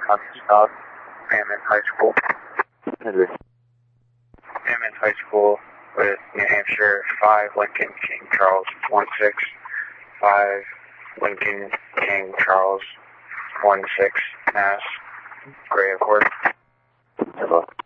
Stop. Hammond High School. Address. Hammond High School with New Hampshire 5 Lincoln King Charles 16 5 Lincoln King Charles 16 Mass. Gray Accord. Hello.